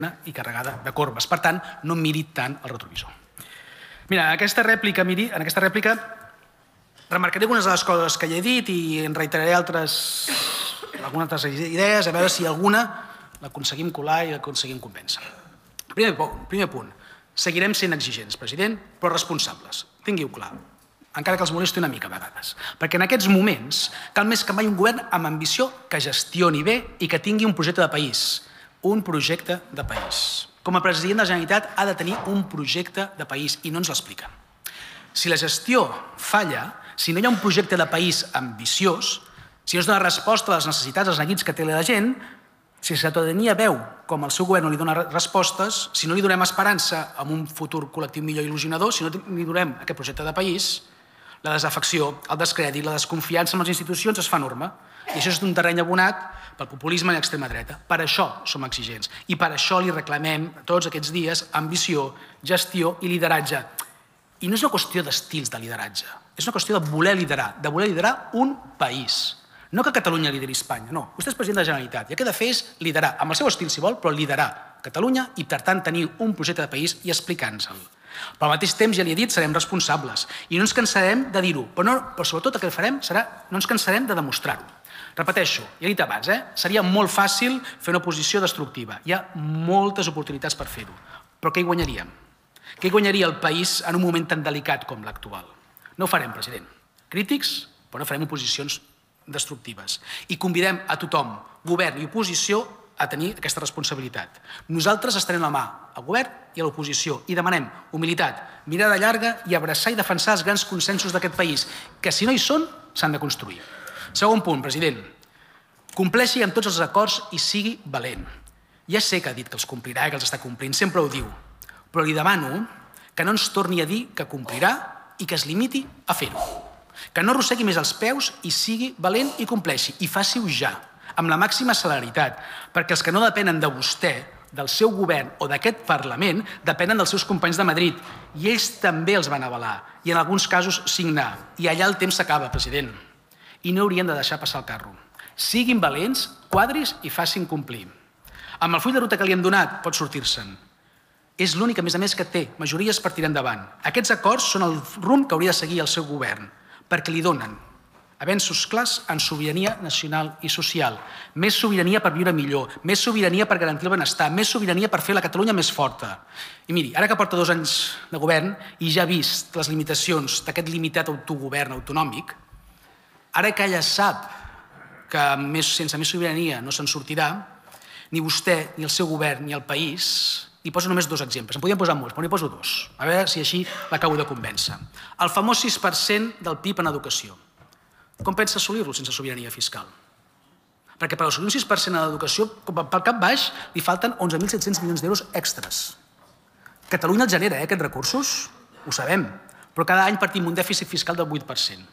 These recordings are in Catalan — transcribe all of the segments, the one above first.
i carregada de corbes. Per tant, no miri tant el retrovisor. Mira, en aquesta rèplica remarcaré algunes de les coses que ja he dit i en reiteraré algunes altres idees, a veure si alguna l'aconseguim colar i l'aconseguim convèncer. Primer punt. Seguirem sent exigents, president, però responsables. Tingui-ho clar, encara que els molesti una mica a vegades. Perquè en aquests moments cal més que mai un govern amb ambició que gestioni bé i que tingui un projecte de país. Un projecte de país. Com a president de la Generalitat ha de tenir un projecte de país i no ens l'explica. Si la gestió falla, si no hi ha un projecte de país ambiciós, si no es dona resposta a les necessitats, als neguits que té la gent, si la ciutadania veu com el seu govern no li dona respostes, si no li donem esperança en un futur col·lectiu millor i il·lusionador, si no li donem aquest projecte de país, la desafecció, el descrèdit, la desconfiança en les institucions es fa norma. I això és d'un terreny abonat pel populisme i l'extrema dreta. Per això som exigents i per això li reclamem tots aquests dies ambició, gestió i lideratge. I no és una qüestió d'estils de lideratge, és una qüestió de voler liderar un país. No que Catalunya lideri Espanya, no. Vostè és president de la Generalitat i el que ha de fer és liderar, amb el seu estil si vol, però liderar Catalunya i, per tant, tenir un projecte de país i explicar-nos-el. Però al mateix temps, ja li he dit, serem responsables i no ens cansarem de dir-ho, però sobretot el que farem serà no ens cansarem de demostrar-ho. Repeteixo, ja he dit abans, seria molt fàcil fer una oposició destructiva. Hi ha moltes oportunitats per fer-ho. Però què hi guanyaríem? Què hi guanyaria el país en un moment tan delicat com l'actual? No ho farem, president. Crítics, però no farem oposicions destructives. I convidem a tothom, govern i oposició, a tenir aquesta responsabilitat. Nosaltres estarem a la mà al govern i a l'oposició i demanem humilitat, mirada llarga i abraçar i defensar els grans consensos d'aquest país, que si no hi són, s'han de construir. Segon punt, president. Compleixi amb tots els acords i sigui valent. Ja sé que ha dit que els complirà i que els està complint, sempre ho diu, però li demano que no ens torni a dir que complirà i que es limiti a fer-ho. Que no arrossegui més els peus i sigui valent i compleixi, i faci-ho ja, amb la màxima celeritat, perquè els que no depenen de vostè, del seu govern o d'aquest Parlament, depenen dels seus companys de Madrid, i ells també els van avalar, i en alguns casos signar, i allà el temps s'acaba, president. I no haurien de deixar passar el carro. Siguin valents, quadris i facin complir. Amb el full de ruta que li hem donat, pot sortir-se'n. És l'únic, a més, que té majories per tirar endavant. Aquests acords són el rumb que hauria de seguir el seu govern, perquè li donen avenços clars en sobirania nacional i social, més sobirania per viure millor, més sobirania per garantir el benestar, més sobirania per fer la Catalunya més forta. I miri, ara que porta 2 anys de govern i ja ha vist les limitacions d'aquest limitat autogovern autonòmic, ara que ja sap que sense més sobirania no se'n sortirà, ni vostè, ni el seu govern, ni el país, li poso només 2 exemples. En podríem posar molts, però n'hi poso 2. A veure si així l'acabo de convèncer. El famós 6% del PIB en educació. Com pensa assolir-lo sense sobirania fiscal? Perquè per assolir un 6% en educació, pel cap baix, li falten 11.700 milions d'euros extras. Catalunya el genera, aquests recursos? Ho sabem, però cada any partim un dèficit fiscal del 8%.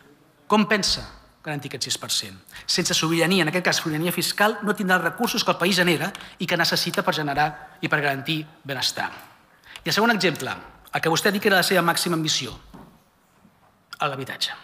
Com pensa garantir aquest 6%? Sense sobirania, en aquest cas sobirania fiscal, no tindrà els recursos que el país genera i que necessita per generar i per garantir benestar. I el segon exemple, el que vostè ha dit que era la seva màxima ambició, l'habitatge.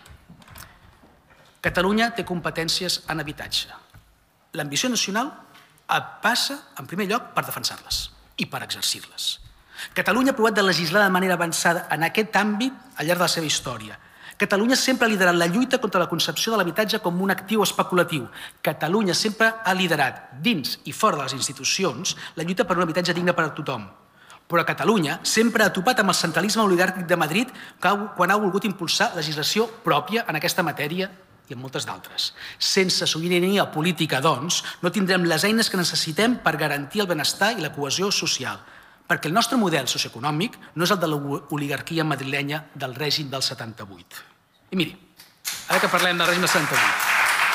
Catalunya té competències en habitatge. L'ambició nacional passa, en primer lloc, per defensar-les i per exercir-les. Catalunya ha provat de legislar de manera avançada en aquest àmbit al llarg de la seva història. Catalunya sempre ha liderat la lluita contra la concepció de l'habitatge com un actiu especulatiu. Catalunya sempre ha liderat, dins i fora de les institucions, la lluita per un habitatge digne per a tothom. Però Catalunya sempre ha topat amb el centralisme oligàrquic de Madrid quan ha volgut impulsar legislació pròpia en aquesta matèria i en moltes d'altres. Sense sobirania política, doncs, no tindrem les eines que necessitem per garantir el benestar i la cohesió social, perquè el nostre model socioeconòmic no és el de l'oligarquia madrilenya del règim del 78. I miri, ara que parlem del règim del 78,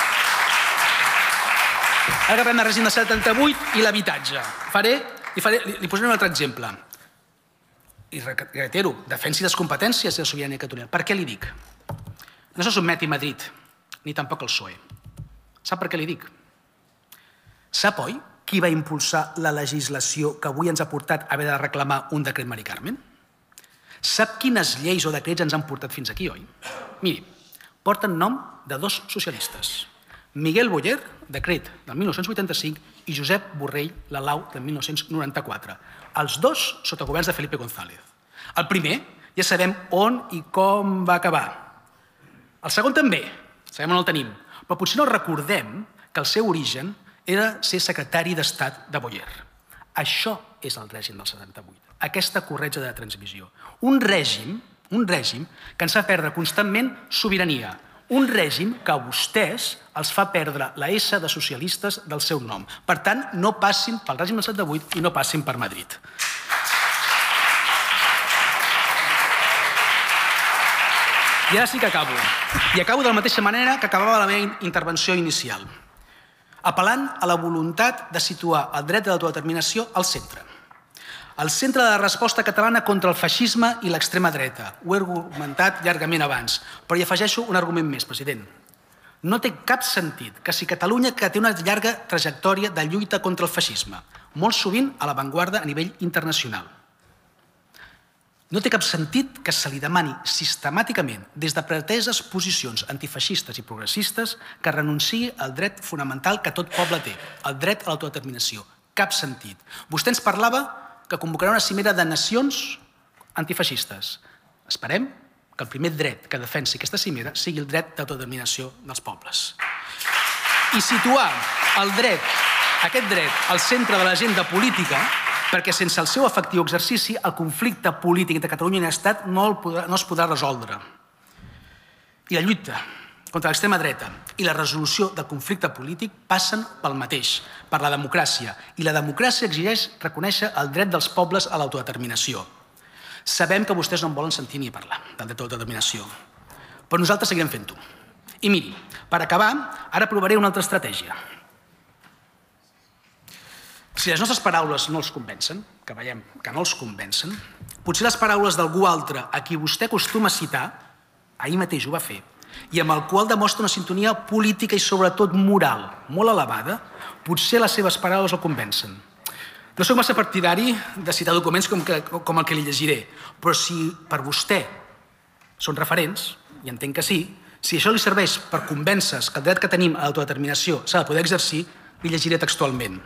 ara que parlem del règim del 78 i l'habitatge, li posaré un altre exemple. I reitero, defensi les competències de la sobirania catalana. Per què li dic? No se sotmeti a Madrid, ni tampoc el PSOE. Sap per què li dic? Sap, oi, qui va impulsar la legislació que avui ens ha portat a haver de reclamar un decret Mari Carmen? Sap quines lleis o decrets ens han portat fins aquí, oi? Miri, porten nom de 2 socialistes, Miguel Boyer, decret del 1985, i Josep Borrell, la lau del 1994. Els dos sota governs de Felipe González. El primer ja sabem on i com va acabar. El segon també, sabem on el tenim, però potser no recordem que el seu origen era ser secretari d'Estat de Boyer. Això és el règim del 78, aquesta corretja de transmissió. Un règim que ens fa perdre constantment sobirania, un règim que a vostès els fa perdre la S de socialistes del seu nom. Per tant, no passin pel règim del 78 i no passin per Madrid. I ara sí que acabo. I acabo de la mateixa manera que acabava la meva intervenció inicial, apel·lant a la voluntat de situar el dret de l'autodeterminació al centre. Al centre de la resposta catalana contra el feixisme i l'extrema dreta. Ho he argumentat llargament abans, però hi afegeixo un argument més, president. No té cap sentit que si Catalunya, que té una llarga trajectòria de lluita contra el feixisme, molt sovint a l'avantguarda a nivell internacional, no té cap sentit que se li demani sistemàticament, des de preteses posicions antifeixistes i progressistes, que renunciï al dret fonamental que tot poble té, el dret a l'autodeterminació. Cap sentit. Vostè ens parlava que convocarà una cimera de nacions antifeixistes. Esperem que el primer dret que defensi aquesta cimera sigui el dret d'autodeterminació dels pobles. I situar aquest dret al centre de l'agenda política, perquè sense el seu efectiu exercici el conflicte polític entre Catalunya i l'Estat no es podrà resoldre. I la lluita contra l'extrema dreta i la resolució del conflicte polític passen pel mateix, per la democràcia. I la democràcia exigeix reconèixer el dret dels pobles a l'autodeterminació. Sabem que vostès no en volen sentir ni parlar del dret a l'autodeterminació, però nosaltres seguirem fent-ho. I miri, per acabar, ara provaré una altra estratègia. Si les nostres paraules no els convencen, que veiem que no els convencen, potser les paraules d'algú altre a qui vostè acostuma a citar, ahir mateix ho va fer, i amb el qual demostra una sintonia política i sobretot moral molt elevada, potser les seves paraules el convencen. No soc massa partidari de citar documents com el que li llegiré, però si per vostè són referents, i entenc que sí, si això li serveix per convèncer-se que el dret que tenim a l'autodeterminació s'ha de poder exercir, li llegiré textualment.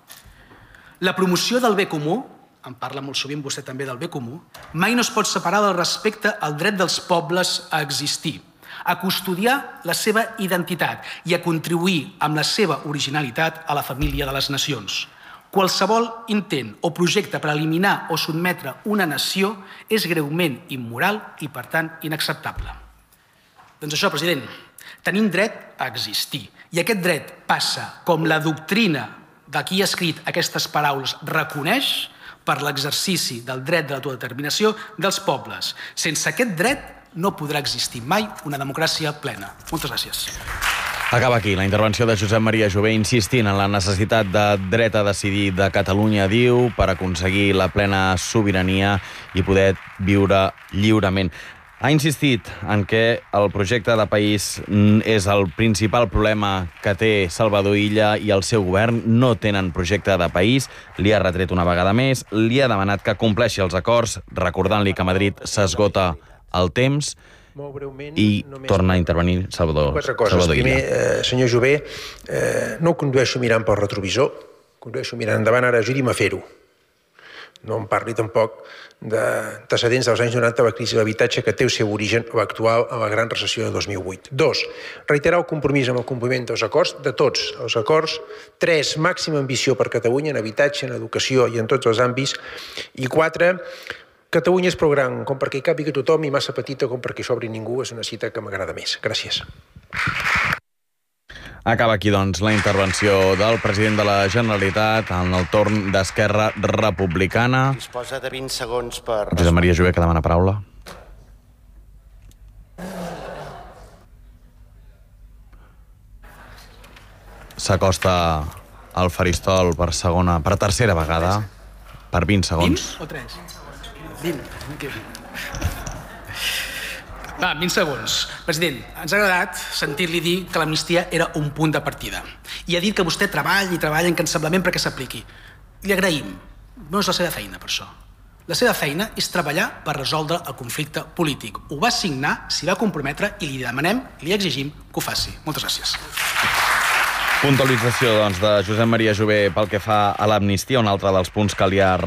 La promoció del bé comú, en parla molt sovint vostè també del bé comú, mai no es pot separar del respecte al dret dels pobles a existir, a custodiar la seva identitat i a contribuir amb la seva originalitat a la família de les nacions. Qualsevol intent o projecte per eliminar o sotmetre una nació és greument immoral i, per tant, inacceptable. Doncs això, president, tenim dret a existir. I aquest dret passa, com la doctrina de qui ha escrit aquestes paraules reconeix, per l'exercici del dret de l'autodeterminació dels pobles. Sense aquest dret no podrà existir mai una democràcia plena. Moltes gràcies. Acaba aquí la intervenció de Josep Maria Jové insistint en la necessitat de dret a decidir de Catalunya, diu, per aconseguir la plena sobirania i poder viure lliurement. Ha insistit en que el projecte de país és el principal problema que té Salvador Illa i el seu govern. No tenen projecte de país, li ha retret una vegada més, li ha demanat que compleixi els acords, recordant-li que a Madrid s'esgota el temps, i torna a intervenir Salvador Illa. Quatre coses. Primer, senyor Jové, no ho condueixo mirant pel retrovisor, condueixo mirant endavant, ara ajudi'm a fer-ho. No em parli tampoc d'antecedents dels anys 90 de la crisi de l'habitatge que té el seu origen actual a la gran recessió de 2008. 2. Reiterar el compromís amb el compliment dels acords, de tots els acords. 3. Màxima ambició per Catalunya en habitatge, en educació i en tots els àmbits. I 4. Catalunya és prou gran com perquè hi càpiga tothom i massa petita com perquè s'obri ningú. És una cita que m'agrada més. Gràcies. Acaba aquí, doncs, la intervenció del president de la Generalitat en el torn d'Esquerra Republicana. Disposa de 20 segons per... Josep Maria Jové, que demana paraula. S'acosta al faristol per tercera vegada, per 20 segons. 20 o 3? 20. Va, 20 segons. President, ens ha agradat sentir-li dir que l'amnistia era un punt de partida. I ha dit que vostè treballa i treballa incansablement perquè s'apliqui. Li agraïm. No és la seva feina, per això. La seva feina és treballar per resoldre el conflicte polític. Ho va signar, s'hi va comprometre i li demanem, li exigim que ho faci. Moltes gràcies. Puntualització, doncs, de Josep Maria Jové pel que fa a l'amnistia, un altre dels punts que li ha